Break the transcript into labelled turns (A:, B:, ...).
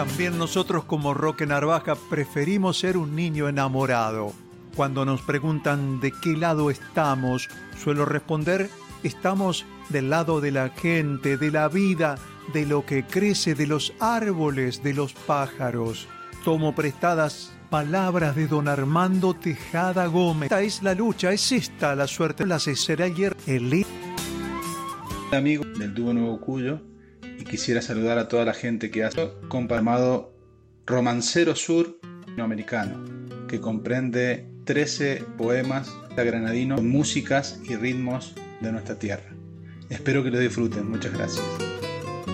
A: También nosotros como Roque Narvaja preferimos ser un niño enamorado. Cuando nos preguntan de qué lado estamos, suelo responder, estamos del lado de la gente, de la vida, de lo que crece, de los árboles, de los pájaros. Tomo prestadas palabras de don Armando Tejada Gómez. Esta es la lucha, es esta la suerte. La será ayer el
B: amigo del dúo Nuevo Cuyo, y quisiera saludar a toda la gente que hace llamado Romancero Sur Americano, que comprende 13 poemas granadinos con músicas y ritmos de nuestra tierra. Espero que lo disfruten. Muchas gracias.